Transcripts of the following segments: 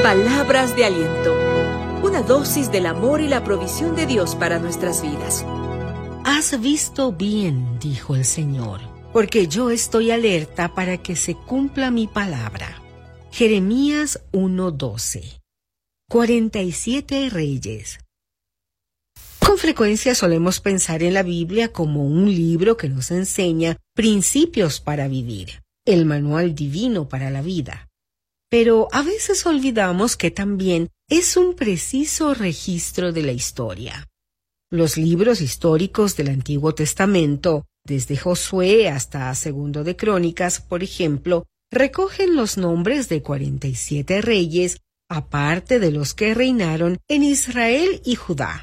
Palabras de aliento. Una dosis del amor y la provisión de Dios para nuestras vidas. Has visto bien, dijo el Señor, porque yo estoy alerta para que se cumpla mi palabra. Jeremías 1:12. 47 reyes. Con frecuencia solemos pensar en la Biblia como un libro que nos enseña principios para vivir, el manual divino para la vida. Pero a veces olvidamos que también es un preciso registro de la historia. Los libros históricos del Antiguo Testamento, desde Josué hasta Segundo de Crónicas, por ejemplo, recogen los nombres de 47 reyes, aparte de los que reinaron en Israel y Judá.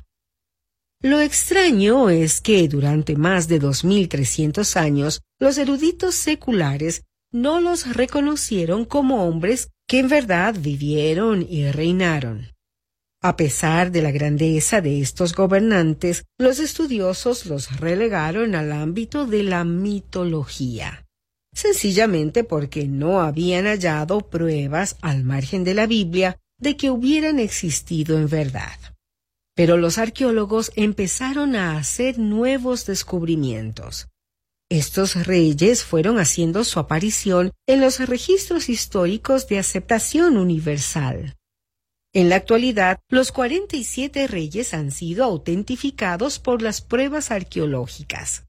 Lo extraño es que durante más de 2300 años, los eruditos seculares no los reconocieron como hombres que en verdad vivieron y reinaron. A pesar de la grandeza de estos gobernantes, los estudiosos los relegaron al ámbito de la mitología, sencillamente porque no habían hallado pruebas al margen de la Biblia de que hubieran existido en verdad. Pero los arqueólogos empezaron a hacer nuevos descubrimientos. Estos reyes fueron haciendo su aparición en los registros históricos de aceptación universal. En la actualidad, los 47 reyes han sido autentificados por las pruebas arqueológicas.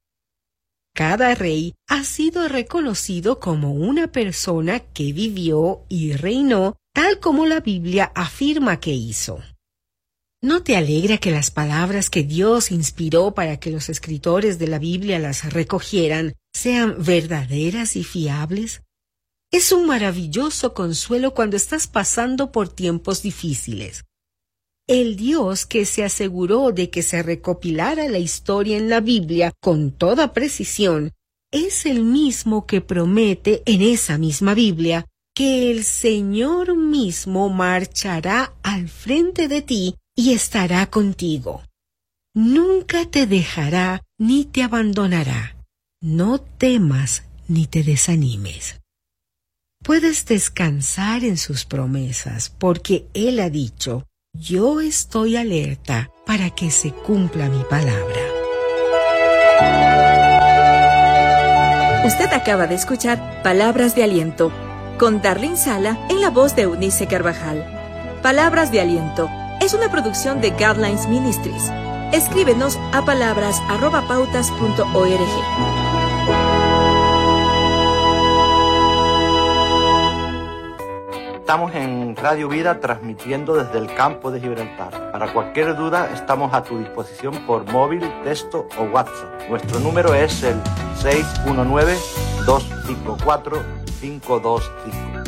Cada rey ha sido reconocido como una persona que vivió y reinó tal como la Biblia afirma que hizo. ¿No te alegra que las palabras que Dios inspiró para que los escritores de la Biblia las recogieran sean verdaderas y fiables? Es un maravilloso consuelo cuando estás pasando por tiempos difíciles. El Dios que se aseguró de que se recopilara la historia en la Biblia con toda precisión es el mismo que promete en esa misma Biblia que el Señor mismo marchará al frente de ti y estará contigo. Nunca te dejará ni te abandonará. No temas ni te desanimes. Puedes descansar en sus promesas, porque Él ha dicho, yo estoy alerta para que se cumpla mi palabra. Usted acaba de escuchar Palabras de Aliento, con Darlene Sala en la voz de Eunice Carvajal. Palabras de Aliento es una producción de Guidelines Ministries. Escríbenos a palabras@pautas.org. Estamos en Radio Vida transmitiendo desde el campo de Gibraltar. Para cualquier duda estamos a tu disposición por móvil, texto o WhatsApp. Nuestro número es el 619-254-525.